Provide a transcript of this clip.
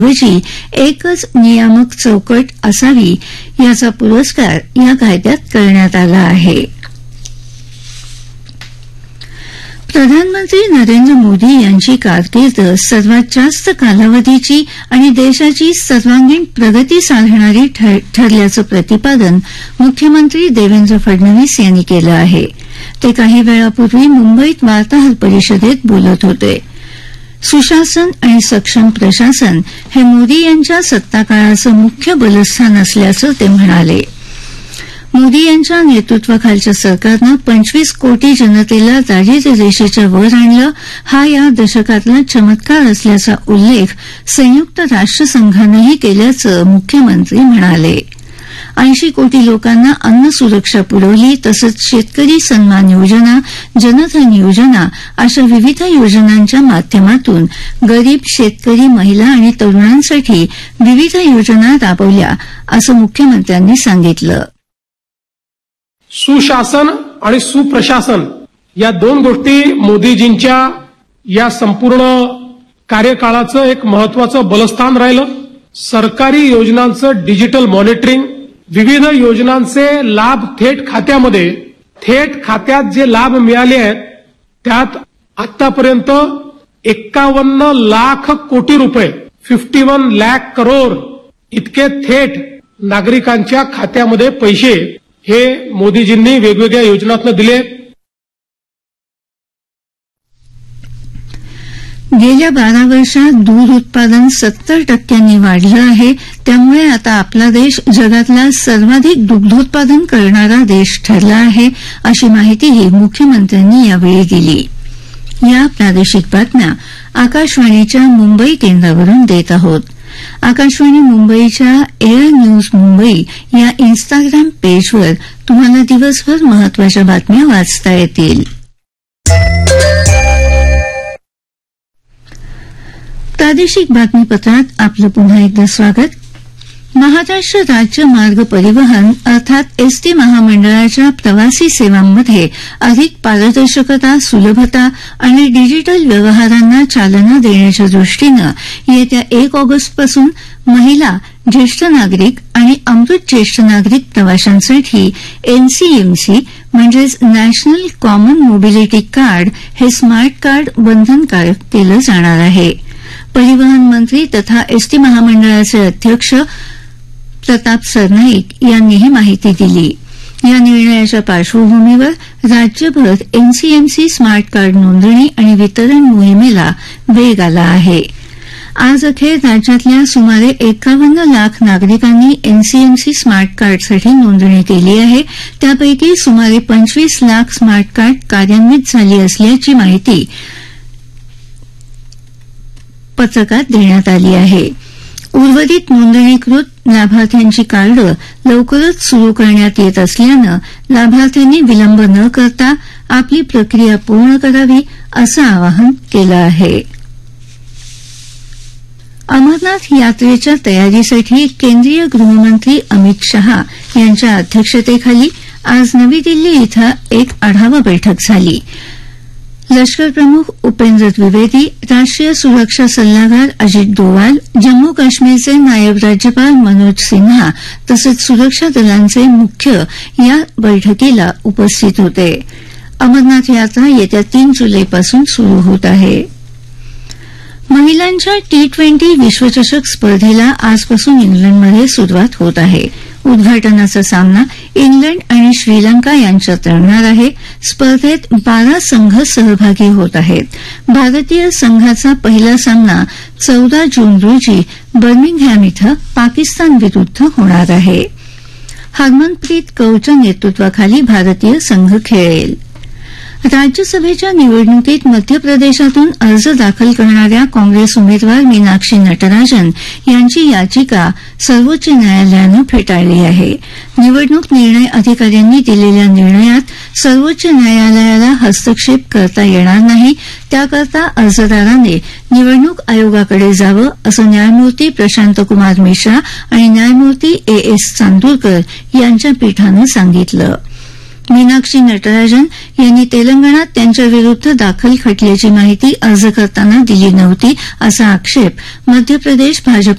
ऐवजी एकच नियामक चौकट असावी याचा पुरस्कार या कायद्यात करण्यात आला आहे. प्रधानमंत्री नरेंद्र मोदी यांची कारकीर्द सर्वात जास्त कालावधीची आणि देशाची सर्वांगीण प्रगती साधणारी ठरल्याचं प्रतिपादन मुख्यमंत्री देवेंद्र फडणवीस यांनी केलं आहे. ते काही वेळापूर्वी मुंबईत वार्ताहर परिषदेत बोलत होते. सुशासन आणि सक्षम प्रशासन हे मोदी यांच्या सत्ताकाळाचं मुख्य बलस्थान असल्याचं ते म्हणाले. मोदी यांच्या नेतृत्वाखालच्या सरकारनं 25 कोटी जनतेला दारिद्र्य रेषेच्या वर आणलं, हा या दशकातला चमत्कार असल्याचा उल्लेख संयुक्त राष्ट्रसंघानंही केल्याचं मुख्यमंत्री म्हणाले. 80 कोटी लोकांना अन्न सुरक्षा पुरवली, तसंच शेतकरी सन्मान योजना, जनधन योजना अशा विविध योजनांच्या माध्यमातून गरीब शेतकरी, महिला आणि तरुणांसाठी विविध योजना राबवल्या असं मुख्यमंत्र्यांनी सांगितलं. सुशासन आणि सुप्रशासन या दोन गोष्टी मोदीजींच्या या संपूर्ण कार्यकाळाचं एक महत्वाचं बलस्थान राहिलं. सरकारी योजनांचं डिजिटल मॉनिटरिंग, विविध योजनांचे लाभ थेट खात्यात जे लाभ मिळाले आहेत त्यात आतापर्यंत 51 लाख कोटी रुपये 51 लाख करोड इतके थेट नागरिकांच्या खात्यामध्ये पैसे हे मोदीजींनी वेगवेगळ्या योजनांतून दिले. गेल्या 12 वर्षात दूध उत्पादन 70% वाढलं आहे. त्यामुळे आता आपला देश जगातला सर्वाधिक दुग्धोत्पादन करणारा देश ठरला आहे, अशी माहितीही मुख्यमंत्र्यांनी यावेळी दिली. या प्रादेशिक बातम्या आकाशवाणीच्या मुंबई केंद्रावरून देत आहोत. आकाशवाणी मुंबईच्या एअर न्यूज मुंबई या इन्स्टाग्राम पेजवर तुम्हाला दिवसभर महत्वाच्या बातम्या वाचता येतील. प्रादेशिक बातमीपत्रात आपलं पुन्हा एकदा स्वागत. महाराष्ट्र राज्य मार्ग परिवहन अर्थात एसटी महामंडळाच्या प्रवासी सेवांमध्ये अधिक पारदर्शकता, सुलभता आणि डिजिटल व्यवहारांना चालना देण्याच्या दृष्टीनं येत्या 1 ऑगस्टपासून महिला, ज्येष्ठ नागरिक आणि अमृत ज्येष्ठ नागरिक प्रवाशांसाठी एनसीएमसी म्हणजेच नॅशनल कॉमन मोबिलिटी कार्ड हे स्मार्ट कार्ड बंधनकारक केलं जाणार आहे. परिवहन मंत्री तथा एसटी महामंडळाचे अध्यक्ष प्रताप सरनाईक यांनी ही माहिती दिली. या निर्णयाच्या पार्श्वभूमीवर राज्यभर एनसीएमसी स्मार्ट कार्ड नोंदणी आणि वितरण मोहिमेला वेग आला आहे. आज अखेर राज्यातल्या सुमारे 51 लाख नागरिकांनी एनसीएमसी स्मार्ट कार्डसाठी नोंदणी केली आहे. त्यापैकी सुमारे 25 लाख स्मार्ट कार्ड कार्यान्वित झाली असल्याची माहिती पत्रकात देण्यात आली आहे. उर्वरित नोंदणीकृत लाभार्थ्यांची कार्ड लवकरच सुरू करण्यात येत असल्यानं लाभार्थ्यांनी विलंब न करता आपली प्रक्रिया पूर्ण करावी असं आवाहन केलं आहे. अमरनाथ यात्रेच्या तयारीसाठी केंद्रीय गृहमंत्री अमित शहा यांच्या अध्यक्षतेखाली आज नवी दिल्ली इथं एक आढावा बैठक झाली. लष्कर प्रमुख उपेंद्र द्विवेदी, राष्ट्रीय सुरक्षा सल्लागार अजित डोवाल, जम्मू काश्मीरचे नायब राज्यपाल मनोज सिन्हा तसंच सुरक्षा दलांचे मुख्य या बैठकीला उपस्थित होते. अमरनाथ यात्रा येत्या 3 जुलैपासून सुरू होत आहे. महिलांच्या T20 विश्वचषक स्पर्धेला आजपासून इंग्लंडमध्ये सुरुवात होत आहे. उद्घाटनाचा सामना इंग्लंड आणि श्रीलंका यांच्यात रंगणार आहे. स्पर्धेत 12 संघ सहभागी होत आहेत. भारतीय संघाचा पहिला सामना 14 जून रोजी बर्मिंगहॅम इथं पाकिस्तान विरुद्ध होणार आहे. हरमनप्रीत कौरच्या नेतृत्वाखाली भारतीय संघ खेळेल. राज्यसभेच्या निवडणुकीत मध्य प्रदेशातून अर्ज दाखल करणाऱ्या काँग्रेस उमेदवार मीनाक्षी नटराजन यांची याचिका सर्वोच्च न्यायालयानं फेटाळली आहे. निवडणूक निर्णय अधिकाऱ्यांनी दिलेल्या निर्णयात सर्वोच्च न्यायालयाला हस्तक्षेप करता येणार नाही. त्याकरता अर्जदाराने निवडणूक आयोगाकडे जावं असं न्यायमूर्ती प्रशांतकुमार मिश्रा आणि न्यायमूर्ती A.S. चांदूरकर यांच्या पीठानं सांगितलं. मीनाक्षी नटराजन यांनी तेलंगणात त्यांच्याविरुद्ध दाखल खटल्याची माहिती अर्ज करताना दिली नव्हती असा आक्षेप मध्य प्रदेश भाजप